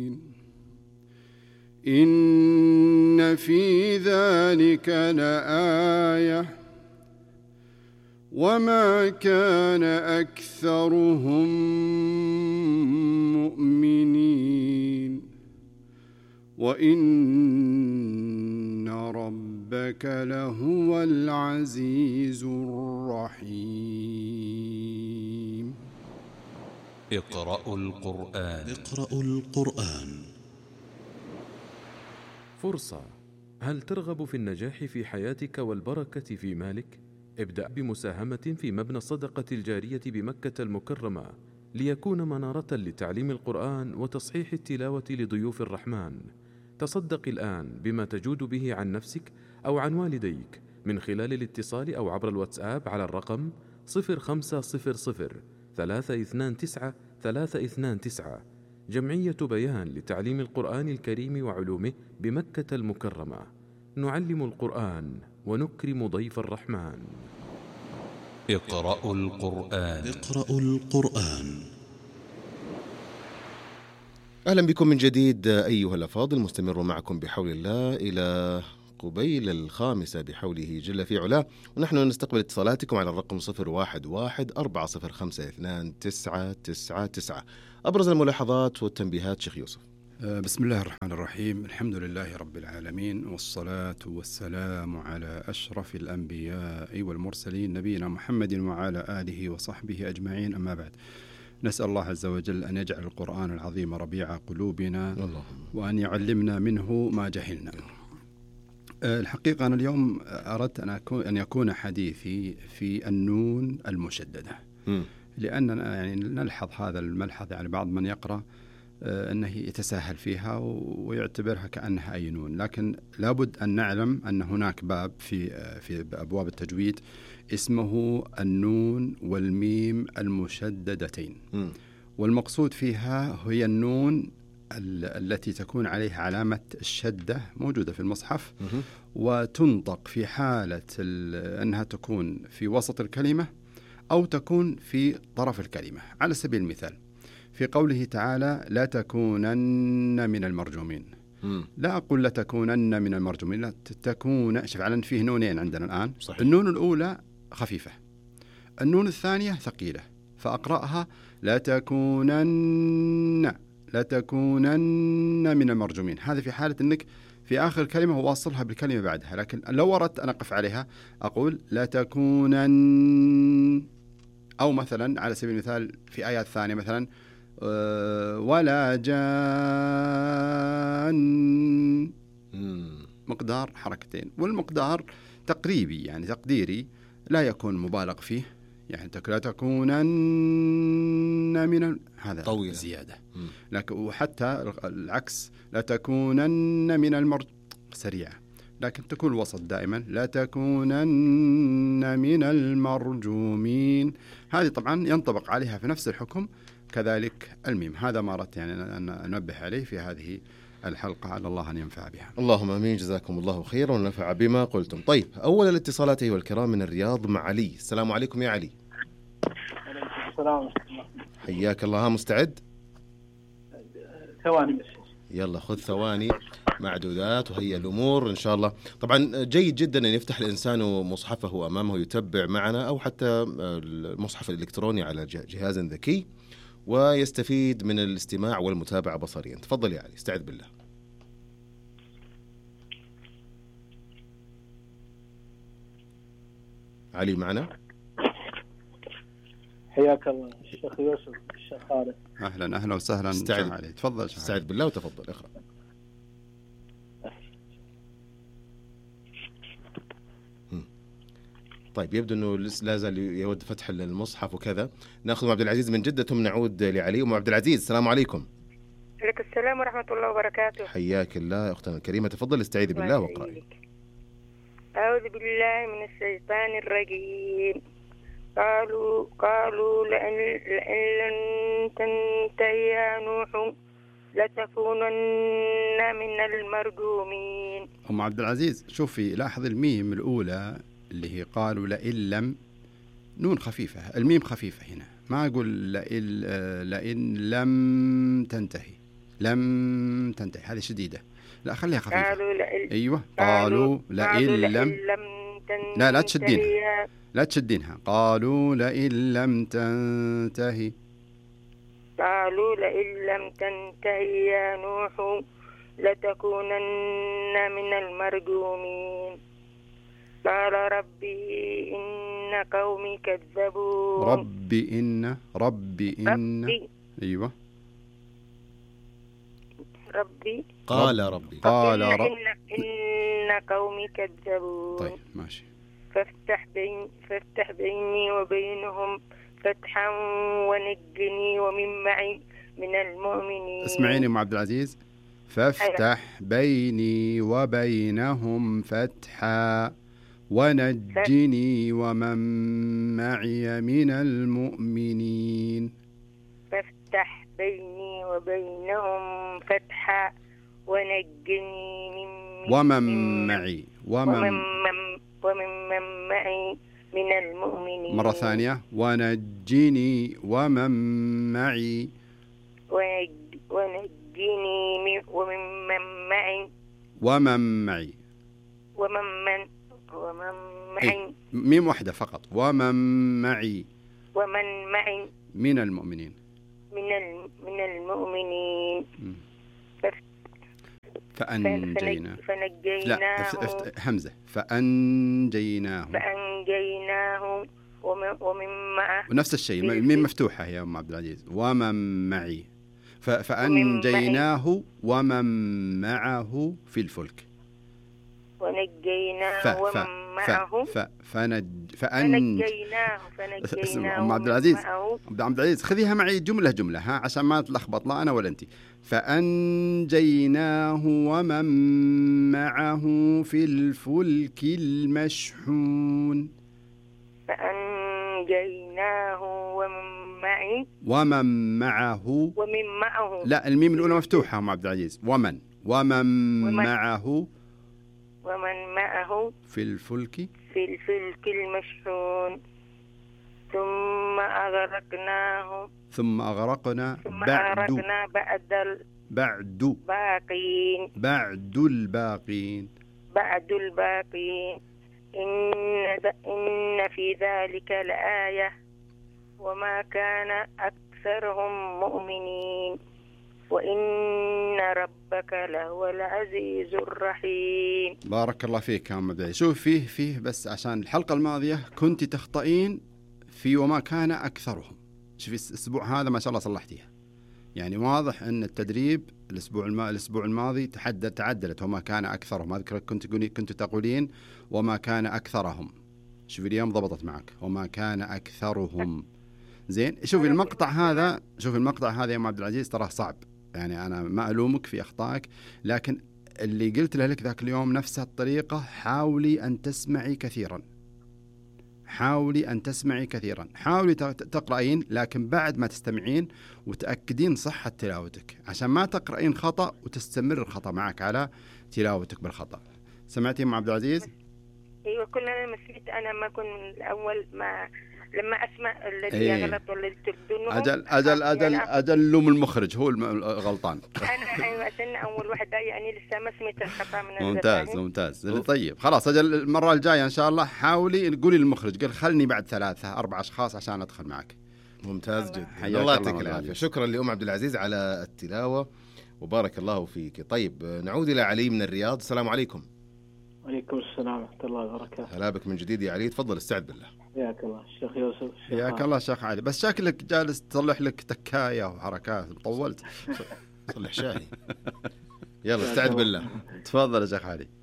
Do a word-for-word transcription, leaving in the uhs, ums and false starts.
إن في ذلك لآية وما كان أكثرهم مؤمنين وإن ربك لهو العزيز الرحيم. اقرأوا القرآن. اقرأوا القرآن. فرصة. هل ترغب في النجاح في حياتك والبركة في مالك؟ ابدأ بمساهمة في مبنى الصدقة الجارية بمكة المكرمة ليكون منارة لتعليم القرآن وتصحيح التلاوة لضيوف الرحمن. تصدق الآن بما تجود به عن نفسك أو عن والديك من خلال الاتصال أو عبر الواتساب على الرقم صفر خمسة صفر صفر ثلاثة اثنان تسعة ثلاثة اثنان تسعة. جمعية بيان لتعليم القرآن الكريم وعلومه بمكة المكرمة. نعلم القرآن ونكرم ضيف الرحمن. اقرأوا القرآن. اقرأوا القرآن. أهلا بكم من جديد أيها الأفاضل، مستمر معكم بحول الله إلى قبيل الخامسة بحوله جل في علاه، ونحن نستقبل اتصالاتكم على الرقم صفر واحد واحد أربعة صفر خمسة اثنان تسعة تسعة تسعة. أبرز الملاحظات والتنبيهات شيخ يوسف. بسم الله الرحمن الرحيم. الحمد لله رب العالمين، والصلاة والسلام على أشرف الأنبياء والمرسلين نبينا محمد وعلى آله وصحبه أجمعين، أما بعد. نسأل الله عز وجل أن يجعل القرآن العظيم ربيع قلوبنا اللهم. وأن يعلمنا منه ما جهلنا. الحقيقة أنا اليوم أردت أن, أكون أن يكون حديثي في النون المشددة، م. لأننا يعني نلحظ هذا الملحظ، يعني بعض من يقرأ أنه يتساهل فيها ويعتبرها كأنها أي نون، لكن لابد أن نعلم أن هناك باب في في أبواب التجويد اسمه النون والميم المشددتين، م. والمقصود فيها هي النون التي تكون عليها علامة الشدة موجودة في المصحف، م. وتنطق في حالة أنها تكون في وسط الكلمة أو تكون في طرف الكلمة. على سبيل المثال في قوله تعالى لا تكونن من المرجومين، م. لا أقول لا تكونن من المرجومين، لا تكون. شوف على فيه نونين عندنا الآن، صحيح. النون الأولى خفيفة، النون الثانية ثقيلة، فأقرأها لا تكونن لا تكونن من المرجومين. هذا في حالة أنك في آخر كلمة واصلها بالكلمة بعدها، لكن لو أردت أن أقف عليها أقول لا تكونن. أو مثلا على سبيل المثال في آيات ثانية مثلا ولا جان، مقدار حركتين، والمقدار تقريبي يعني تقديري لا يكون مبالغ فيه، يعني لا تكونن من هذا طويلة زيادة، لكن وحتى العكس لا تكونن من المرج سريعة، لكن تكون الوسط دائما لا تكونن من المرجومين. هذه طبعا ينطبق عليها في نفس الحكم كذلك الميم. هذا ما أردت يعني أن أنبه عليه في هذه الحلقة، على الله أن ينفع بها. اللهم آمين، جزاكم الله خيرا ونفع بما قلتم. طيب، أول الاتصالات أيها الكرام من الرياض مع علي. السلام عليكم يا علي. السلام. حياك الله. مستعد؟ ثواني بس. يلا خذ ثواني معدودات وهي الأمور إن شاء الله. طبعا جيد جدا أن يفتح الإنسان مصحفه أمامه يتبع معنا، أو حتى المصحف الإلكتروني على جهاز ذكي، ويستفيد من الاستماع والمتابعة بصريا. تفضل يا علي، استعد بالله. علي معنا؟ حياك الله الشيخ يوسف، الشيخ خالد. أهلا أهلا وسهلا. استعد علي. تفضل. استعد بالله وتفضل اقرأ. طيب، يبدو أنه لا زال يود فتح المصحف وكذا. نأخذ عبد العزيز من جدة ثم نعود لعلي. أم عبد العزيز، السلام عليكم. عليكم السلام ورحمة الله وبركاته. حياك الله أختنا الكريمة، تفضل استعيذي بالله واقرأي. أعوذ بالله من الشيطان الرجيم. قالوا قالوا لئن لئن لن تنتهي يا نوح لتكونن من المرجومين. أم عبد العزيز، شوفي لاحظ الميم الأولى اللي هي قالوا لئن لم، نون خفيفة، الميم خفيفة هنا، ما أقول لئن, لئن لم تنتهي، لم تنتهي، هذه شديدة، لا خليها خفيفة. قالوا لئن أيوة قالوا لئن لم تنتهي لا لا تشدينها، لا تشدينها. قالوا لئن لم تنتهي قالوا لئن لم تنتهي يا نوح لتكونن من المرجومين. قال ربي إن قومي كذبون. ربي إن ربي إن ربي أيوة ربي قال ربي قال إن, رب إن, إن قومي كذبون. طيب ماشي. فافتح بين فافتح بيني وبينهم فتحا ونجني ومن معي من المؤمنين. اسمعيني أم عبد العزيز، فافتح بيني وبينهم فتحا ونجني ومن معي من المؤمنين. فافتح بيني وبينهم فتحا ونجني من ومن معي ومن ومن من ومن من معي من المؤمنين. مرة ثانية، ونجني ومن معي ونج- ونجني من- ومن من معي ومن معي ومن من ومن معي إيه؟ ميم واحدة فقط. ومن معي ومن معي من المؤمنين. من الم- من المؤمنين. مم. فف- فأنجينا فنج- فنجيناه لا افت- افت- همزة فأنجيناه فأنجيناه ومن, ومن معه. ونفس الشيء في- الميم في- مفتوحة يا أم عبد العزيز. ومن معي ف- فأنجيناه ومن معه في الفلك. ونجيناه ف ف ومن معه ف ف فنج فأن فنجيناه فنجيناه أم عبد ومن العزيز معه. عبد العزيز خذيها معي جملة جملة ها عشان ما تلخبط لا أنا ولا أنت. فأنجيناه ومن معه في الفلك المشحون. فأنجيناه ومن معي ومن معه ومن معه لا الميم الأولى مفتوحة أم عبد العزيز. ومن ومن ومن معه ومن معه في الفلك في الفلك المشحون. ثم أغرقناه ثم أغرقنا ثم بعد أغرقنا بعد بعد الباقين بعد الباقين. بعد الباقين. إن, إن في ذلك لآية وما كان أكثرهم مؤمنين وإن ربك لهو العزيز الرحيم. بارك الله فيك يا أم عبد العزيز. شوف فيه فيه بس عشان الحلقة الماضية كنت تخطئين في وما كان أكثرهم. شوفي الأسبوع هذا ما شاء الله صلحتيها، يعني واضح أن التدريب الأسبوع الما الأسبوع الماضي تحدد تعدلت وما كان أكثرهم. أذكر كنت تقولي كنت تقولين وما كان أكثرهم. شوفي اليوم ضبطت معك وما كان أكثرهم. زين شوفي المقطع هذا شوفي المقطع هذا يا أم عبد العزيز تراه صعب، يعني أنا ما ألومك في أخطائك، لكن اللي قلت له لك ذاك اليوم نفس الطريقة. حاولي أن تسمعي كثيرا، حاولي أن تسمعي كثيرا، حاولي تقرأين لكن بعد ما تستمعين وتأكدين صحة تلاوتك عشان ما تقرأين خطأ وتستمر الخطأ معك على تلاوتك بالخطأ. سمعتي أم عبد العزيز؟ أيوة كلنا مسيت أنا ما كنت من الأول ما لما أسمع الذي إيه. يغلط والذي تردونه أجل أجل أجل أجل لوم المخرج هو الغلطان. أنا أيوة عشان أول واحدة يعني لسه ما سمعت الخطأ من ممتاز ممتاز. طيب خلاص أجل المرة الجاية إن شاء الله حاولي قولي للمخرج قال خلني بعد ثلاثة أربع أشخاص عشان أدخل معك. ممتاز جدا. حياك الله الله يعطيك والله العافية. العظيم. شكرا لأم عبد العزيز على التلاوة وبارك الله فيك. طيب نعود إلى علي من الرياض. السلام عليكم. وعليكم السلام ورحمة الله وبركاته. هلا بك من جديد يا علي، تفضل استعد بالله. حياك الله الشيخ يوسف. حياك الله شيخ علي، بس شكلك جالس تصلح لك تكاية وحركات طولت. صلح شاي. يلا استعد بالله. تفضل يا شيخ علي.